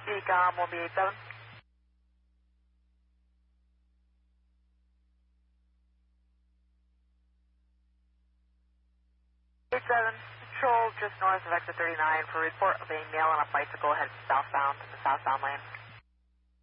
Decom 1B87. 87, control just north of exit 39 for report of a male on a bicycle headed southbound in the southbound lane.